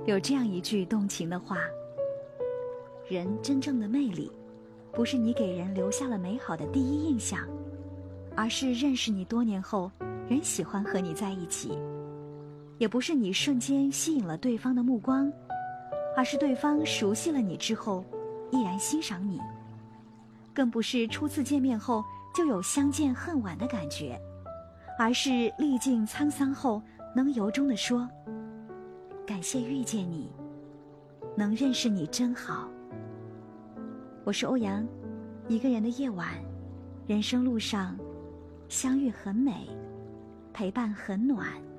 有这样一句动情的话：人真正的魅力，不是你给人留下了美好的第一印象，而是认识你多年后，人喜欢和你在一起；也不是你瞬间吸引了对方的目光，而是对方熟悉了你之后，依然欣赏你；更不是初次见面后就有相见恨晚的感觉，而是历尽沧桑后，能由衷地说：感谢遇见你，能认识你真好。我是欧阳，一个人的夜晚，人生路上，相遇很美，陪伴很暖。